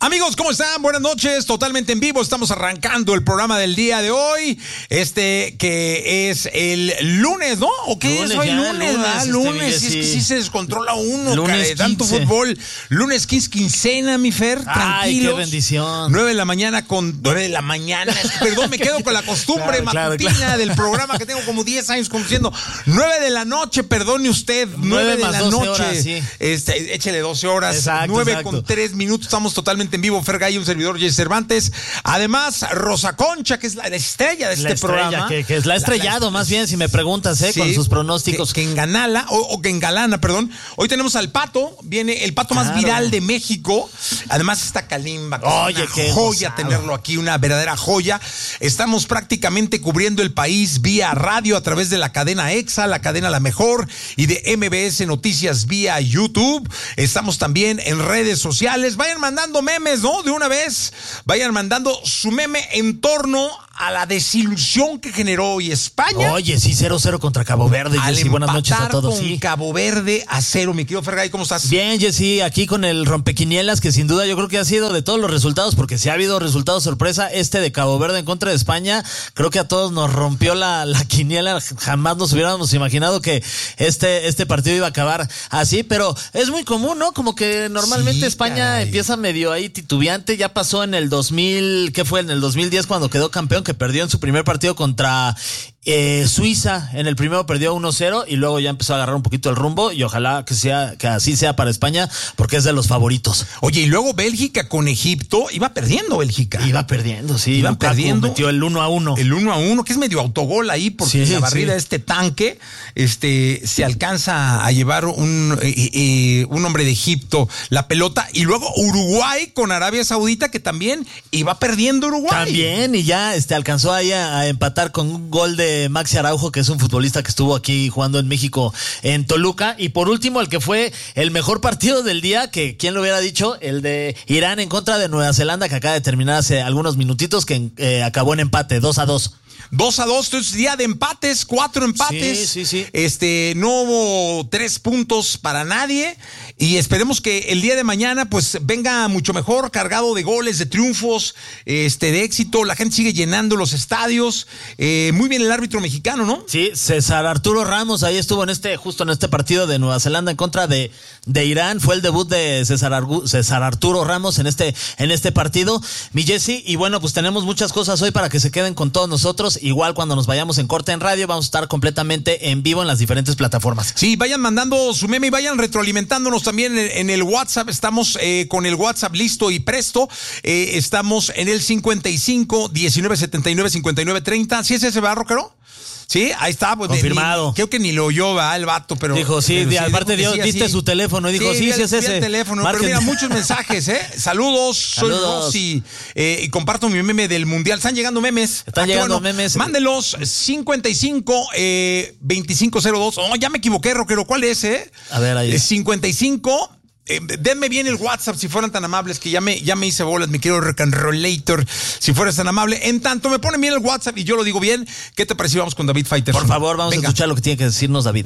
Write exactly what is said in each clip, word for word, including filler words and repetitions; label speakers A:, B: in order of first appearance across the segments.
A: Amigos, ¿cómo están? Buenas noches, totalmente en vivo. Estamos arrancando el programa del día de hoy. Este que es el lunes, ¿no? ¿O qué
B: lunes,
A: es hoy?
B: Ya,
A: Lunes, ¿verdad?
B: este
A: Lunes.
B: sí.
A: Es que sí se descontrola uno,
B: lunes
A: cara, de tanto
B: quince.
A: fútbol. Lunes quince, quincena, mi Fer.
B: Ay,
A: tranquilos.
B: qué bendición.
A: nueve de la mañana con. nueve de la mañana. Perdón, me quedo con la costumbre
B: Claro,
A: matutina
B: claro, claro.
A: del programa que tengo como diez años conduciendo. nueve de la noche, perdone usted. nueve de
B: más
A: la
B: doce
A: noche.
B: horas, sí.
A: Este, échele doce horas.
B: Exacto,
A: nueve
B: exacto.
A: con tres minutos. Estamos totalmente en vivo. Fer Gay, un servidor, Jesse Cervantes. Además, Rosa Concha, que es la estrella de este
B: la estrella,
A: programa.
B: Que, que es la estrellado,
A: la-
B: más bien, si me preguntas, ¿eh?
A: Sí,
B: con sus pronósticos.
A: Que, que enganala, o, o que engalana, perdón. Hoy tenemos al Pato, viene el Pato más
B: Claro.
A: viral de México. Además está Kalimba, que
B: Oye,
A: es una
B: qué
A: joya
B: gozada.
A: tenerlo aquí, una verdadera joya. Estamos prácticamente cubriendo el país vía radio a través de la cadena EXA, la cadena La Mejor, y de M B S Noticias vía YouTube. Estamos también en redes sociales. Vayan mandando memes, ¿no? De una vez. Vayan mandando su meme en torno a la desilusión que generó hoy España.
B: Oye, sí, cero cero contra Cabo Verde,
A: Al
B: Jessy. Buenas noches a
A: empatar
B: todos.
A: con
B: Sí.
A: Cabo Verde a cero, mi querido Fergay, ¿cómo estás?
B: Bien, Jessy, aquí con el rompequinielas, que sin duda yo creo que ha sido de todos los resultados, porque si ha habido resultados sorpresa, este de Cabo Verde en contra de España, creo que a todos nos rompió la, la quiniela. Jamás nos hubiéramos imaginado que este, este partido iba a acabar así, pero es muy común, ¿no? Como que normalmente
A: Sí,
B: España
A: caray.
B: empieza medio ahí titubeante. Ya pasó en el dos mil, ¿qué fue? En el dos mil diez cuando quedó campeón, que perdió en su primer partido contra eh, Suiza. En el primero perdió uno cero y luego ya empezó a agarrar un poquito el rumbo, y ojalá que sea que así sea para España, porque es de los favoritos.
A: Oye, y luego Bélgica con Egipto, iba perdiendo Bélgica.
B: Iba perdiendo, sí.
A: Iban
B: Lukaku
A: perdiendo.
B: metió el uno a uno.
A: El uno a uno, que es medio autogol ahí, porque
B: Sí,
A: la barrida
B: sí.
A: de este tanque, este, se alcanza a llevar un, eh, eh, un hombre de Egipto la pelota, y luego Uruguay con Arabia Saudita, que también iba perdiendo Uruguay.
B: También, y ya este alcanzó ahí a, a empatar con un gol de Maxi Araujo, que es un futbolista que estuvo aquí jugando en México, en Toluca. Y por último, el que fue el mejor partido del día, que quién lo hubiera dicho, el de Irán en contra de Nueva Zelanda, que acaba de terminar hace algunos minutitos, que eh, acabó en empate, dos a dos.
A: Dos a dos, entonces día de empates, cuatro empates.
B: Sí, sí, sí.
A: Este, no hubo tres puntos para nadie, y esperemos que el día de mañana pues venga mucho mejor, cargado de goles, de triunfos, este, de éxito. La gente sigue llenando los estadios. Eh, muy bien el árbitro mexicano, ¿no?
B: Sí, César Arturo Ramos ahí estuvo en este, justo en este partido de Nueva Zelanda en contra de, de Irán. Fue el debut de César, Argu, César Arturo Ramos en este, en este partido, mi Jessy. Y bueno, pues tenemos muchas cosas hoy para que se queden con todos nosotros. Igual cuando nos vayamos en corte en radio, vamos a estar completamente en vivo en las diferentes plataformas.
A: Sí, vayan mandando su meme y vayan retroalimentándonos también en, en el WhatsApp. Estamos eh, con el WhatsApp listo y presto. Eh, estamos en el cincuenta y cinco, diecinueve setenta y nueve, cincuenta y nueve treinta. ¿Sí es ese, ¿verdad, Rockero? Sí, ahí está. Pues,
B: confirmado.
A: Ni, creo que ni lo oyó, ¿verdad? El vato, pero.
B: Dijo, sí,
A: pero
B: de, aparte
A: dijo que
B: dio,
A: sí,
B: diste
A: así.
B: su teléfono y dijo, sí, sí,
A: vi
B: es
A: el- vi
B: ese.
A: el teléfono,
B: Marquen.
A: pero mira, muchos mensajes, ¿eh? Saludos, soy
B: Saludos.
A: Rosy. Eh, y comparto mi meme del Mundial. Están llegando memes.
B: Están
A: Ah, qué
B: llegando memes.
A: Mándelos, cincuenta y cinco, eh, veinticinco cero dos. Oh, ya me equivoqué, Rockero. ¿Cuál es, eh?
B: A ver, ahí.
A: Eh, cincuenta y cinco. Eh, denme bien el WhatsApp si fueran tan amables, que ya me, ya me hice bolas, mi querido rock and rollator, si fueras tan amable. En tanto me ponen bien el WhatsApp y yo lo digo bien, ¿qué te pareció? Vamos con David Faitelson.
B: Por favor, vamos
A: Venga.
B: a escuchar lo que tiene que decirnos David.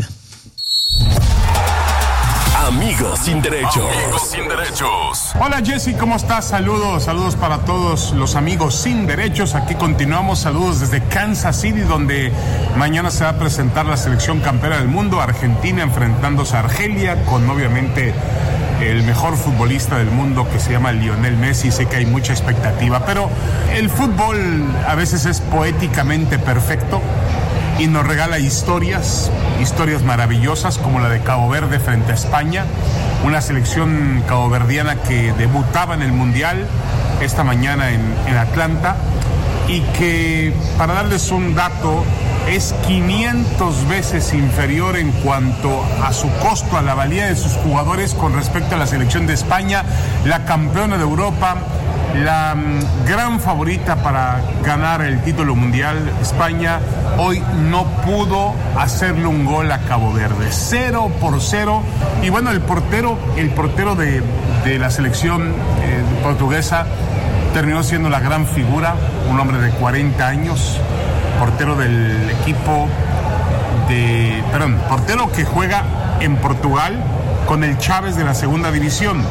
C: Amigos sin derechos. Amigos sin derechos.
D: Hola Jessy, ¿cómo estás? Saludos, saludos para todos los amigos sin derechos. Aquí continuamos, saludos desde Kansas City, donde mañana se va a presentar la selección campera del mundo, Argentina enfrentándose a Argelia, con obviamente el mejor futbolista del mundo que se llama Lionel Messi. Sé que hay mucha expectativa, pero el fútbol a veces es poéticamente perfecto y nos regala historias, historias maravillosas como la de Cabo Verde frente a España, una selección caboverdiana que debutaba en el Mundial esta mañana en, en Atlanta, y que, para darles un dato, es quinientas veces inferior en cuanto a su costo, a la valía de sus jugadores con respecto a la selección de España, la campeona de Europa, la um, gran favorita para ganar el título mundial. España hoy no pudo hacerle un gol a Cabo Verde, cero por cero. Y bueno, el portero, el portero de, de la selección eh, portuguesa terminó siendo la gran figura, un hombre de cuarenta años, portero del equipo de, perdón, portero que juega en Portugal con el Chaves de la segunda división.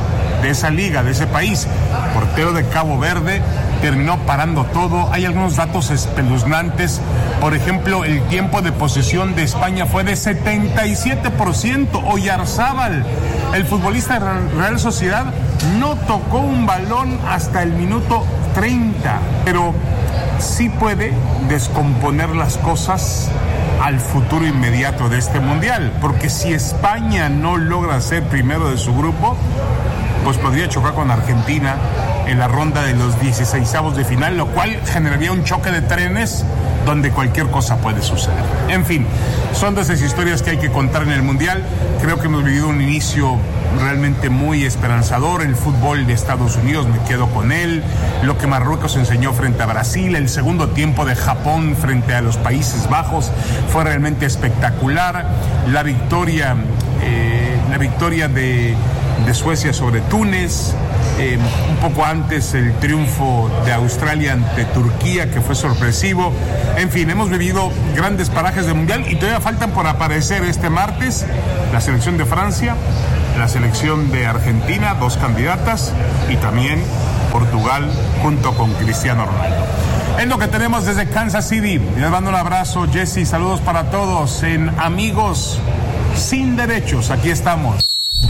D: de esa liga, de ese país. Portero de Cabo Verde, terminó parando todo. Hay algunos datos espeluznantes. Por ejemplo, el tiempo de posesión de España fue de setenta y siete por ciento. Oyarzábal, el futbolista de Real Sociedad, no tocó un balón hasta el minuto treinta, pero sí puede descomponer las cosas al futuro inmediato de este mundial, porque si España no logra ser primero de su grupo, pues podría chocar con Argentina en la ronda de los dieciseisavos de final, lo cual generaría un choque de trenes donde cualquier cosa puede suceder. En fin, son de esas historias que hay que contar en el Mundial. Creo que hemos vivido un inicio realmente muy esperanzador. El fútbol de Estados Unidos, me quedo con él. Lo que Marruecos enseñó frente a Brasil, el segundo tiempo de Japón frente a los Países Bajos fue realmente espectacular. La victoria, eh, la victoria de, de Suecia sobre Túnez. Eh, un poco antes el triunfo de Australia ante Turquía, que fue sorpresivo. En fin, hemos vivido grandes parajes del Mundial y todavía faltan por aparecer este martes la selección de Francia, la selección de Argentina, dos candidatas, y también Portugal junto con Cristiano Ronaldo. Es lo que tenemos desde Kansas City. Les mando un abrazo, Jesse, saludos para todos en Amigos Sin Derechos. Aquí estamos.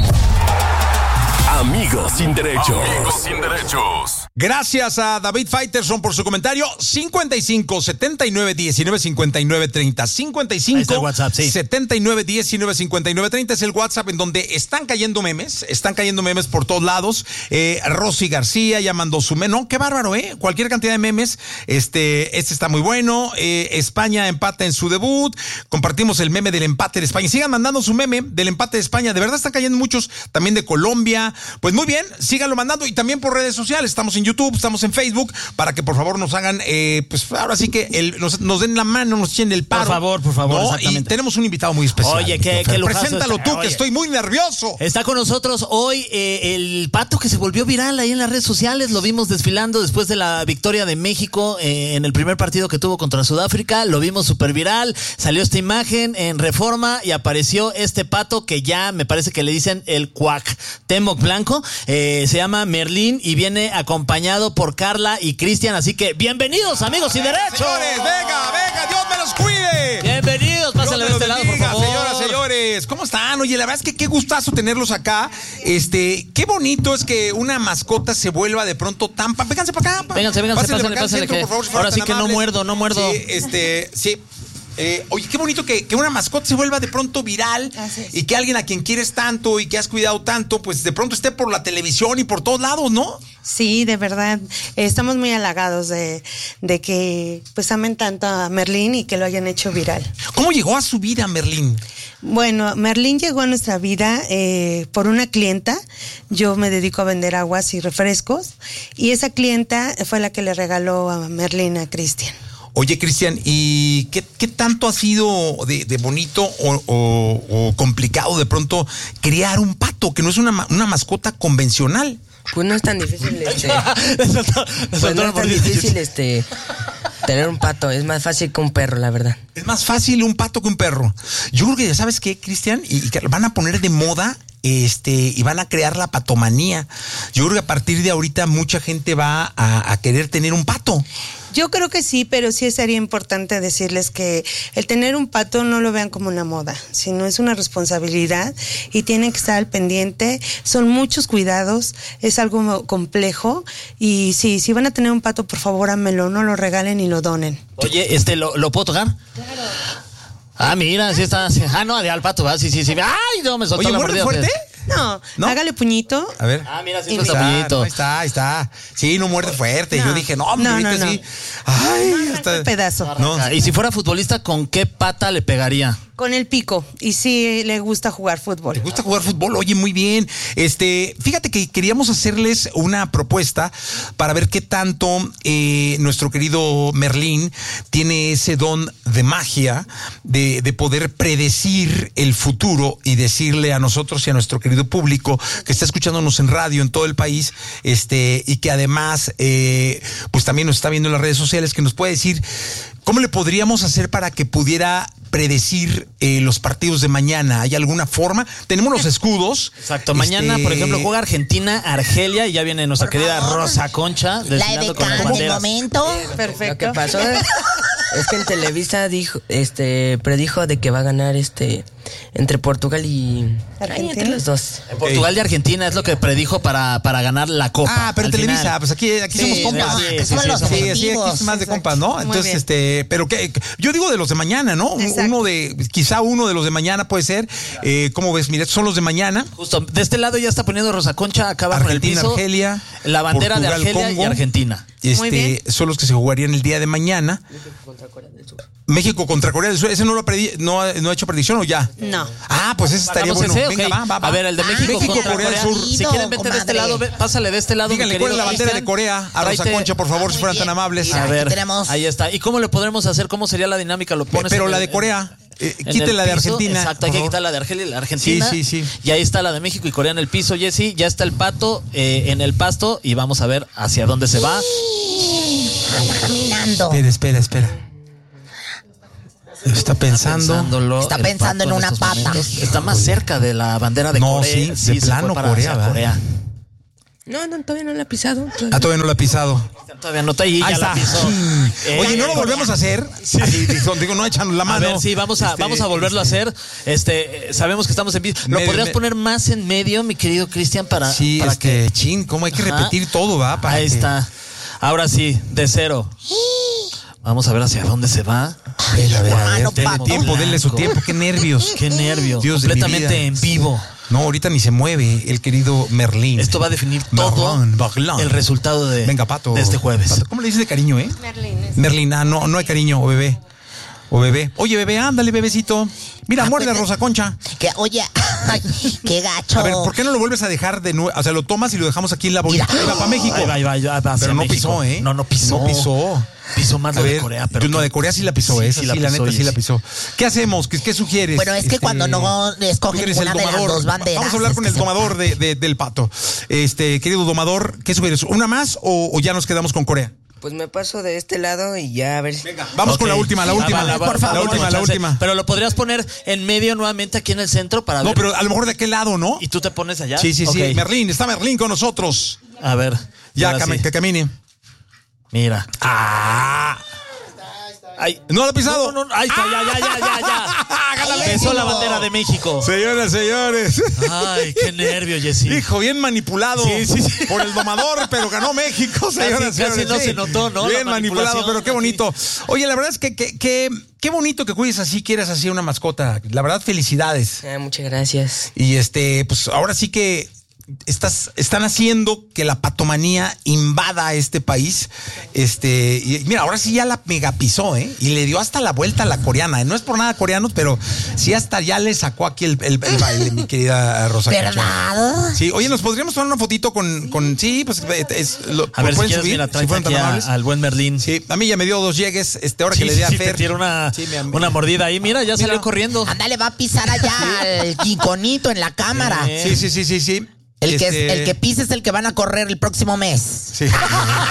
C: Amigos sin derechos. Amigos sin derechos.
A: Gracias a David Faitelson por su comentario. cincuenta y cinco, setenta y nueve, diecinueve, cincuenta y nueve, treinta. cincuenta y cinco,
B: WhatsApp, sí.
A: setenta y nueve, diecinueve, cincuenta y nueve, treinta es el WhatsApp en donde están cayendo memes. Están cayendo memes por todos lados. Eh, Rosy García ya mandó su meme. No, qué bárbaro, ¿eh? Cualquier cantidad de memes. Este, este está muy bueno. Eh, España empata en su debut. Compartimos el meme del empate de España. Sigan mandando su meme del empate de España. De verdad están cayendo muchos. También de Colombia. Pues muy bien, síganlo mandando y también por redes sociales. Estamos en YouTube, estamos en Facebook, para que por favor nos hagan, eh, pues ahora sí que el, nos, nos den la mano, nos echen el paro.
B: Por favor, por favor,
A: ¿no?
B: exactamente.
A: Y tenemos un invitado muy especial.
B: Oye, qué, qué lujazo.
A: Preséntalo
B: está.
A: tú,
B: Oye,
A: que estoy muy nervioso.
B: Está con nosotros hoy eh, el pato que se volvió viral ahí en las redes sociales. Lo vimos desfilando después de la victoria de México eh, en el primer partido que tuvo contra Sudáfrica. Lo vimos súper viral. Salió esta imagen en Reforma y apareció este pato que ya me parece que le dicen el Cuauhtémoc Blanco. Eh, se llama Merlín y viene acompañado por Carla y Cristian. Así que bienvenidos, amigos sin derechos.
A: Señores, venga, venga, Dios me los cuide.
B: Bienvenidos, pásenle de este lado, por favor.
A: Señoras, señores, ¿cómo están? Oye, la verdad es que qué gustazo tenerlos acá. Este, qué bonito es que una mascota se vuelva de pronto tan... Vénganse para acá.
B: Vénganse, vénganse, pásenle, pásenle. Que...
A: Favor, si
B: ahora sí que
A: amables.
B: no muerdo, no muerdo.
A: Sí, este, sí. Eh, oye, qué bonito que, que una mascota se vuelva de pronto viral y que alguien a quien quieres tanto y que has cuidado tanto, pues de pronto esté por la televisión y por todos lados, ¿no?
E: Sí, de verdad. Estamos muy halagados de, de que pues amen tanto a Merlín y que lo hayan hecho viral.
A: ¿Cómo llegó a su vida Merlín?
E: Bueno, Merlín llegó a nuestra vida eh, por una clienta. Yo me dedico a vender aguas y refrescos y esa clienta fue la que le regaló a Merlín a Cristian.
A: Oye, Cristian, ¿y qué, qué tanto ha sido de, de bonito o, o, o complicado de pronto criar un pato, que no es una, una mascota convencional?
F: Pues no es tan difícil, este, pues no es tan difícil este, tener un pato, es más fácil que un perro, la verdad.
A: Es más fácil un pato que un perro. Yo creo que ya sabes qué, Cristian, y, y que van a poner de moda este y van a crear la patomanía. Yo creo que a partir de ahorita mucha gente va a, a querer tener un pato.
E: Yo creo que sí, pero sí sería importante decirles que el tener un pato no lo vean como una moda, sino es una responsabilidad y tienen que estar al pendiente. Son muchos cuidados, es algo complejo y sí, si van a tener un pato, por favor, ámenlo, no lo regalen ni lo donen.
B: Oye, este, ¿lo, lo puedo tocar? Claro. Ah, mira, sí está. Sí. Ah, no, de al pato, ¿verdad? Sí, sí, sí. Ay, no, me soltó.
A: Oye,
B: la
A: ¿muerde
B: mordida.
A: fuerte?
E: No, no, hágale puñito.
A: A ver.
B: Ah, mira, sí
E: Y
B: está
E: mira.
B: puñito.
A: No, ahí está, ahí está. Sí, no muerde fuerte.
E: No.
A: Yo dije, no,
E: No,
A: ahorita
E: no, no.
A: sí. Ay,
E: No,
A: hasta...
E: un pedazo.
A: No.
B: Y si fuera futbolista, ¿con qué pata le pegaría?
E: Con el pico. Y sí le gusta jugar fútbol.
A: ¿Te gusta jugar fútbol? Oye, muy bien. Este, fíjate que queríamos hacerles una propuesta para ver qué tanto eh, nuestro querido Merlín tiene ese don de magia de, de poder predecir el futuro y decirle a nosotros y a nuestro querido público que está escuchándonos en radio en todo el país, este, y que además, eh, pues también nos está viendo en las redes sociales, que nos puede decir ¿cómo le podríamos hacer para que pudiera predecir eh, los partidos de mañana? ¿Hay alguna forma? Tenemos los escudos.
B: Exacto. Mañana,
A: este...
B: por ejemplo, juega Argentina, Argelia y ya viene nuestra querida Rosa Concha.
G: La edecán del momento.
E: Perfecto.
F: Lo que pasó es, es que en Televisa dijo, este, predijo de que va a ganar este entre Portugal y
E: Argentina.
F: Ay, entre los dos.
B: Portugal y Argentina es lo que predijo para, para ganar la Copa.
A: Ah, pero
B: Al
A: Televisa,
B: final.
A: pues aquí, aquí
B: Sí,
A: somos compas.
B: sí,
G: que
B: sí,
G: son
B: sí,
G: los
B: somos-
A: Sí, así aquí es más de compas, ¿no?
E: Muy
A: Entonces,
E: bien.
A: este, pero que yo digo de los de mañana, ¿no?
E: Exacto.
A: Uno de, quizá uno de los de mañana puede ser. Eh, ¿Cómo ves? Mira, son los de mañana.
B: Justo, de este lado ya está poniendo Rosa Concha acá abajo en el
A: Argentina,
B: piso.
A: Argelia,
B: La bandera
A: Portugal,
B: de Argelia
A: Congo.
B: y Argentina.
E: Muy bien.
A: Este, son los que se jugarían el día de mañana. México contra Corea del Sur. ¿Ese no lo ha, predi- no ha, no ha hecho predicción o ya?
E: No.
A: Ah, pues ese estaría
B: Hagamos
A: bueno.
B: ese,
A: Venga,
B: ok.
A: va, va, va.
B: A ver, el de México,
A: México,
B: contra
A: Corea del
B: Corea.
A: Sur.
B: Si quieren, vete de este
G: comadre.
B: lado, ve- pásale de este lado. mi
A: Díganle cuál es
B: querido
A: la bandera
B: Cristian.
A: de Corea a Rosa
B: Tráete-
A: Concha, por favor, si
G: Muy
A: fueran
G: bien.
A: tan amables.
G: Mira,
B: A
G: aquí
B: ver,
G: tenemos-
B: ahí está. ¿Y cómo le podremos hacer? ¿Cómo sería la dinámica? Lo pones
A: Pero
B: en
A: la
B: el-
A: de Corea. Eh,
B: en
A: quite
B: el
A: la de
B: piso.
A: Argentina.
B: Exacto, hay
A: por
B: que
A: favor.
B: quitar la de Argelia y la Argentina.
A: Sí, sí, sí.
B: Y ahí está la de México y Corea en el piso, Jessy. Ya está el pato eh, en el pasto y vamos a ver hacia dónde se va.
G: Caminando.
A: Espera, espera, espera. Está pensando.
B: Pensándolo,
G: Está
B: el
G: pensando
B: pato
G: en una
B: estos
G: pata.
B: momentos. Está más cerca de la bandera de
A: No,
B: Corea.
A: sí, de
B: se
A: plano
B: fue para
A: Corea,
B: hacia
A: ¿verdad?
B: Corea.
F: No, no, todavía no la ha pisado.
A: Ah, todavía no lo ha pisado.
B: Todavía no está ahí,
A: Ahí
B: ya la
A: está.
B: pisó.
A: Mm.
B: Eh,
A: Oye, ¿no lo volvemos a hacer? Así, digo, digo, no echan la
B: A
A: mano.
B: ver, sí, vamos a,
A: Este,
B: vamos a volverlo
A: este,
B: a hacer. Este, eh, sabemos que estamos en vivo. ¿Lo
A: Medio-
B: podrías
A: me-
B: poner más en medio, mi querido Cristian, para,
A: Sí,
B: para
A: este,
B: que.
A: chin, ¿cómo hay que
B: Ajá.
A: repetir todo, va? Para
B: Ahí
A: que-
B: está. Ahora sí, de cero. Vamos a ver hacia dónde se va.
A: A ver, a ver, a ver,
G: Mano,
A: denle
G: pato.
A: tiempo, denle su tiempo, qué nervios.
B: Qué nervio.
A: Dios de mi
B: Completamente
A: vida.
B: en vivo.
A: No, ahorita ni se mueve el querido Merlín.
B: Esto va a definir todo
A: Merlín, Merlín.
B: el resultado de,
A: Venga, Pato.
B: de este jueves.
A: Pato, ¿cómo le dices de cariño, eh?
E: Merlín. es-
A: Merlín, ah, no, no hay cariño, o bebé. O bebé. Oye, bebé, ándale, bebecito. Mira, muerde a Rosa Concha.
G: Que, oye, ay, qué gacho.
A: A ver, ¿por qué no lo vuelves a dejar de nuevo? O sea, lo tomas y lo dejamos aquí en la bolita.
G: Mira.
A: Ahí va para México.
B: Ahí va, ahí va, ahí va hacia
A: Pero no
B: México.
A: pisó, ¿eh?
B: No, no pisó.
A: No pisó.
B: Pisó más
A: A
B: lo de
A: ver,
B: Corea, pero.
A: yo no, de Corea sí la pisó,
B: Sí,
A: esa
B: sí
A: sí,
B: la
A: la,
B: pisó,
A: neta sí la
B: Jessy.
A: pisó. ¿Qué hacemos? ¿Qué, qué sugieres?
G: Bueno, es que cuando no escogen
A: tú eres el
G: una de las
A: domador.
G: dos banderas,
A: Vamos a hablar
G: es
A: con
G: que
A: el
G: se-
A: domador de, de- del Pato. Este, querido domador, ¿qué sugieres? ¿Una más o, o ya nos quedamos con Corea?
F: Pues me paso de este lado y ya a ver.
A: Venga, vamos
B: Ok.
A: con la última, la
B: Ah,
A: última.
B: va, la-
A: por favor, la última, la
B: chance.
A: última.
B: Pero lo podrías poner en medio nuevamente aquí en el centro para
A: No,
B: ver.
A: pero a lo mejor de aquel lado, ¿no?
B: Y tú te pones allá.
A: Sí, sí, sí.
B: Ok.
A: Merlín, está Merlín con nosotros.
B: A ver.
A: Ya,
B: ahora
A: cam-
B: sí.
A: que camine.
B: Mira.
A: Ah.
B: Ay.
A: ¿No lo ha pisado?
B: No, no, no. Ahí está, ya, ya, ya, ya, ya. Besó la bandera de México.
A: Señoras, señores.
B: Ay, qué nervio, Jessy.
A: Hijo, bien manipulado
B: Sí, sí, sí.
A: por el domador, pero ganó México, señoras,
B: Casi- casi
A: señores.
B: no
A: Sí.
B: se notó, ¿no?
A: Bien
B: La
A: manipulado,
B: manipulación,
A: pero qué bonito. Oye, la verdad es que, que, que- qué bonito que cuides así, quieras así una mascota. La verdad, felicidades.
F: Ah, muchas gracias.
A: Y este, pues ahora sí que estás, están haciendo que la patomanía invada este país. Este, y mira, ahora sí ya la megapisó, ¿eh? Y le dio hasta la vuelta a la coreana. No es por nada coreanos, pero sí hasta ya le sacó aquí el, el- el baile, mi querida Rosa Concha.
G: ¿Verdad?
A: Sí, oye, nos podríamos tomar una fotito con, con sí, pues es, lo,
B: A ver, si
A: pueden
B: quieres,
A: subir,
B: mira,
A: si
B: trae
A: fueron tan
B: aquí a-
A: amables.
B: al buen Merlín.
A: Sí, a mí ya me dio dos llegues, este, ahora
B: Sí,
A: que le di a
B: sí, te
A: Fer.
B: tira una,
A: Sí, me-
B: una mordida ahí. Mira, ya salió corriendo.
G: Ándale, va a pisar allá al quiconito en la cámara.
B: Eh.
A: Sí, sí, sí, sí, sí.
G: El, que,
A: Este,
G: el que pise es el que van a correr el próximo mes.
A: Sí.
B: Ese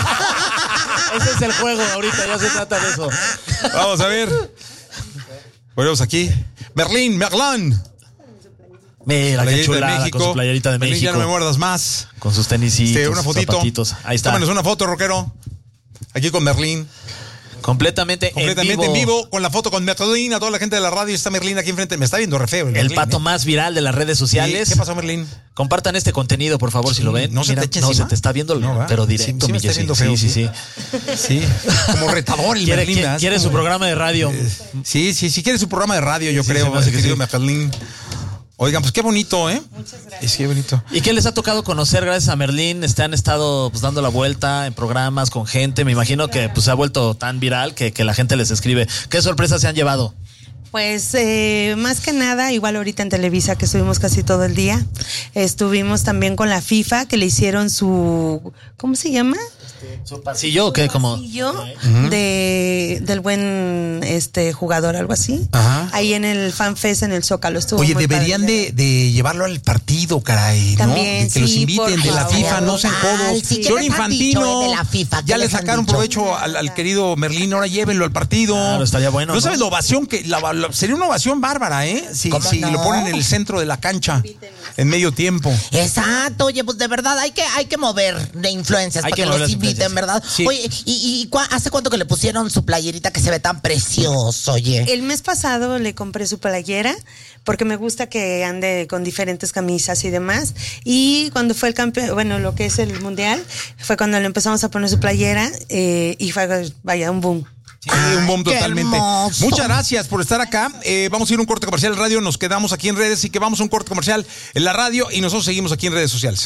B: es el juego ahorita, ya se trata de eso.
A: Vamos a ver. Ponemos aquí. Merlín, Merlán.
B: Mira, qué
A: Playerita de
B: chulada
A: México.
B: con su playerita de
A: Merlín,
B: México.
A: ya no me muerdas más.
B: Con sus tenisitos,
A: Este, una
B: sus
A: fotito.
B: zapatitos. Ahí está.
A: Tómanos una foto, rockero. Aquí con Merlín.
B: Completamente,
A: Completamente en vivo. Con la foto con Merlín. A toda la gente de la radio. Está Merlín aquí enfrente. Me está viendo re feo.
B: El
A: Merlín,
B: pato
A: ¿eh?
B: más viral de las redes sociales.
A: ¿Qué pasó, Merlín?
B: Compartan este contenido, por favor, si lo ven.
A: ¿No se te echa
B: no,
A: encima?
B: se te está viendo,
A: No, ¿va?
B: pero
A: Sí,
B: directo,
A: sí me
B: mi
A: está
B: Jessy.
A: viendo feo,
B: Sí, sí,
A: sí.
B: sí.
A: Sí. Como retador el
B: Quiere,
A: Merlín.
B: quiere-
A: ¿verdad?
B: quiere su
A: Como-
B: programa de radio.
A: Sí, sí, sí quiere su programa de radio, yo
B: Sí, sí,
A: creo.
B: se me hace que
A: querido
B: sí.
A: Merlín. Oigan, pues qué bonito, ¿eh? Muchas gracias. Sí, qué bonito.
B: ¿Y qué les ha tocado conocer gracias a Merlín? Este, han estado pues, dando la vuelta en programas con gente. Me imagino que pues, se ha vuelto tan viral que, que la gente les escribe. ¿Qué sorpresas se han llevado?
E: Pues eh, más que nada, igual ahorita en Televisa que estuvimos casi todo el día, estuvimos también con la FIFA que le hicieron su, ¿cómo se llama?
B: ¿Su pasillo o qué? Como
E: Pasillo de, del buen este jugador, algo así.
A: Ajá.
E: Ahí en el FanFest, en el Zócalo. Estuvo
A: Oye,
E: muy
A: deberían
E: padre.
A: de, de llevarlo al partido, caray,
E: También,
A: ¿no? De que los
E: sí,
A: inviten
E: por
A: de la
E: favor.
A: FIFA, no sean
G: Ay,
A: codos.
G: sí, ¿qué
A: Señor
G: les han
A: Infantino,
G: dicho, eh, de la FIFA? ¿Qué
A: ya le
G: les han
A: sacaron
G: dicho?
A: provecho al, al querido Merlín, ahora llévenlo al partido.
B: Claro, estaría bueno,
A: No
B: ¿no?
A: sabes la ovación que, la, la- sería una ovación bárbara, ¿eh? Si,
G: ¿Cómo
A: si
G: no?
A: lo ponen en el centro de la cancha, en medio tiempo.
G: Exacto, oye, pues de verdad hay que, hay que mover de influencias
B: Hay
G: para
B: que
G: que,
B: mover
G: los
B: las
G: inviten,
B: influencias.
G: ¿verdad?
A: Sí.
G: Oye, ¿y, y cua- hace cuánto que le pusieron su playerita que se ve tan precioso, oye?
E: El mes pasado le compré su playera porque me gusta que ande con diferentes camisas y demás. Y cuando fue el campeón, bueno, lo que es el mundial, fue cuando le empezamos a poner su playera eh, y fue, vaya, un boom.
A: Sí, un boom
G: qué
A: totalmente.
G: hermoso.
A: Muchas gracias por estar acá. Eh, vamos a ir a un corte comercial en radio. Nos quedamos aquí en redes, así que vamos a un corte comercial en la radio y nosotros seguimos aquí en redes sociales.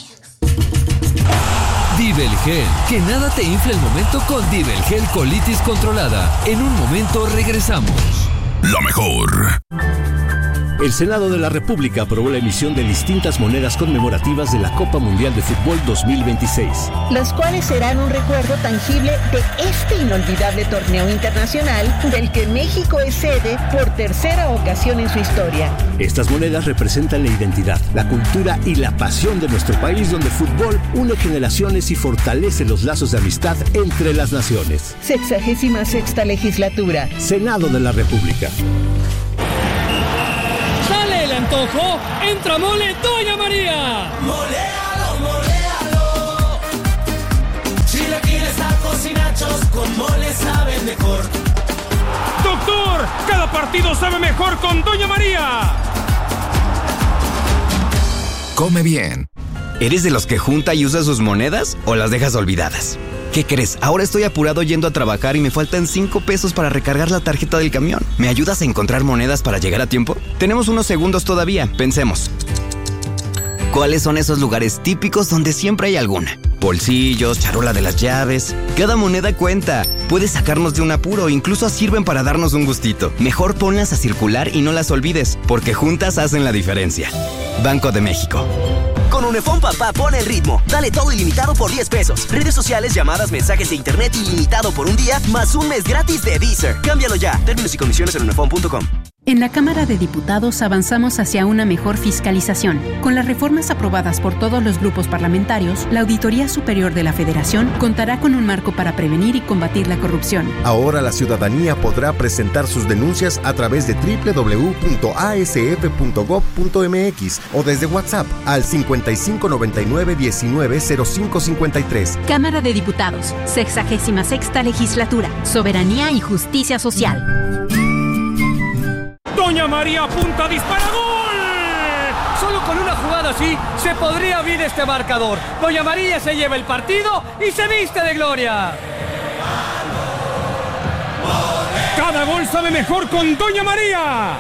H: Divel Gel. Que nada te infle el momento con Divel Gel Colitis Controlada. En un momento regresamos.
C: La mejor.
I: El Senado de la República aprobó la emisión de distintas monedas conmemorativas de la Copa Mundial de Fútbol dos mil veintiséis.
J: Las cuales serán un recuerdo tangible de este inolvidable torneo internacional del que México es sede por tercera ocasión en su historia.
I: Estas monedas representan la identidad, la cultura y la pasión de nuestro país, donde el fútbol une generaciones y fortalece los lazos de amistad entre las naciones.
J: Sexagésima sexta legislatura.
I: Senado de la República.
K: Sale el antojo, entra Mole Doña María.
L: Moléalo, moléalo. Chilaquiles, tacos y nachos con mole saben mejor.
K: Doctor, cada partido sabe mejor con Doña María.
M: Come bien. ¿Eres de los que junta y usa sus monedas o las dejas olvidadas? ¿Qué crees? Ahora estoy apurado yendo a trabajar y me faltan cinco pesos para recargar la tarjeta del camión. ¿Me ayudas a encontrar monedas para llegar a tiempo? Tenemos unos segundos todavía. Pensemos. ¿Cuáles son esos lugares típicos donde siempre hay alguna? Bolsillos, charola de las llaves. Cada moneda cuenta. Puedes sacarnos de un apuro, incluso sirven para darnos un gustito. Mejor ponlas a circular y no las olvides, porque juntas hacen la diferencia. Banco de México.
N: Con Unifón Papá pone el ritmo. Dale todo ilimitado por diez pesos. Redes sociales, llamadas, mensajes de internet ilimitado por un día, más un mes gratis de Deezer. Cámbialo ya. Términos y condiciones en unifón punto com.
O: En la Cámara de Diputados avanzamos hacia una mejor fiscalización. Con las reformas aprobadas por todos los grupos parlamentarios, la Auditoría Superior de la Federación contará con un marco para prevenir y combatir la corrupción.
P: Ahora la ciudadanía podrá presentar sus denuncias a través de doble u doble u doble u punto a s f punto gob punto m x o desde WhatsApp al cincuenta y cinco noventa y nueve diecinueve cero cinco cincuenta y tres.
O: Cámara de Diputados, sexagésima sexta legislatura, soberanía y justicia social.
K: Doña María apunta, dispara, gol. Solo con una jugada así se podría abrir este marcador. Doña María se lleva el partido y se viste de gloria. Cada gol sabe mejor con Doña María.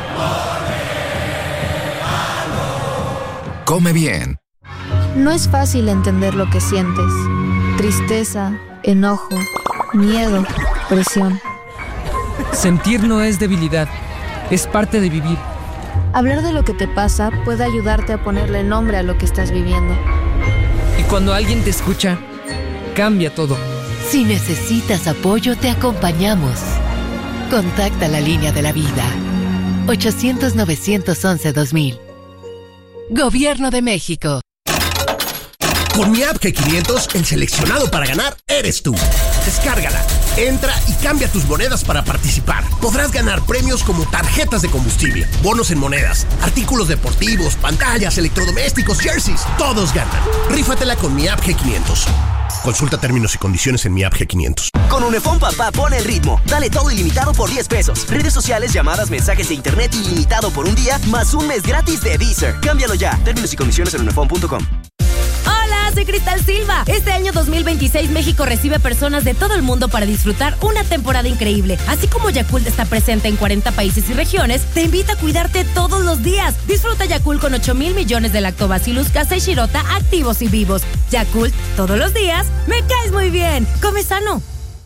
M: Come bien.
Q: No es fácil entender lo que sientes. Tristeza, enojo, miedo, presión.
R: Sentir no es debilidad, es parte de vivir.
Q: Hablar de lo que te pasa puede ayudarte a ponerle nombre a lo que estás viviendo.
R: Y cuando alguien te escucha, cambia todo.
S: Si necesitas apoyo, te acompañamos. Contacta la línea de la vida. ochocientos, novecientos once, dos mil. Gobierno de México.
T: Con mi app G quinientos, el seleccionado para ganar eres tú. Descárgala, entra y cambia tus monedas para participar. Podrás ganar premios como tarjetas de combustible, bonos en monedas, artículos deportivos, pantallas, electrodomésticos, jerseys. Todos ganan. Rífatela con mi app G quinientos. Consulta términos y condiciones en mi app G quinientos.
N: Con Unifón Papá pone el ritmo. Dale todo ilimitado por diez pesos. Redes sociales, llamadas, mensajes de internet ilimitado por un día, más un mes gratis de Deezer. Cámbialo ya. Términos y condiciones en unifón punto com.
U: Hola, soy Cristal Silva. Este año dos mil veintiséis México recibe personas de todo el mundo para disfrutar una temporada increíble. Así como Yakult está presente en cuarenta países y regiones, te invita a cuidarte todos los días. Disfruta Yakult con ocho mil millones de lactobacillus casei shirota activos y vivos. Yakult, todos los días, me caes muy bien. Come sano.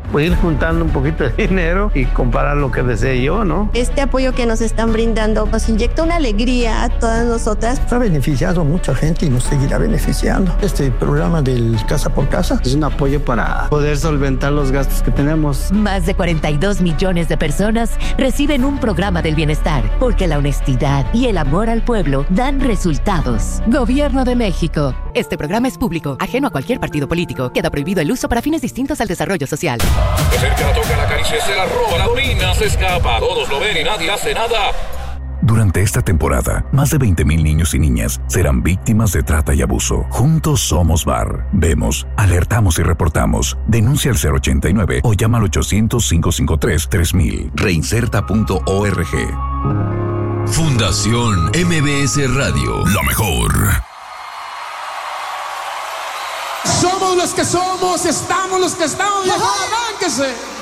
D: pues ir juntando un poquito de dinero y comprar lo que desee yo, ¿no?
V: Este apoyo que nos están brindando nos inyecta una alegría a todas nosotras.
W: Ha beneficiado a mucha gente y nos seguirá beneficiando. Este programa del Casa por Casa
D: es un apoyo para poder solventar los gastos que tenemos.
S: Más de cuarenta y dos millones de personas reciben un programa del bienestar, porque la honestidad y el amor al pueblo dan resultados. Gobierno de México. Este programa es público, ajeno a cualquier partido político. Queda prohibido el uso para fines distintos al desarrollo social.
C: De cerca la toca, la acaricia, se la roba, la domina, se escapa. Todos lo ven y nadie hace nada.
X: Durante esta temporada, más de veinte mil niños y niñas serán víctimas de trata y abuso. Juntos somos B A R. Vemos, alertamos y reportamos. Denuncia al cero ochenta y nueve o llama al ochocientos, cinco cinco tres, tres mil. Reinserta punto org.
H: Fundación M B S Radio.
C: Lo mejor.
L: Somos los que somos, estamos los que estamos. ¡Arránquese!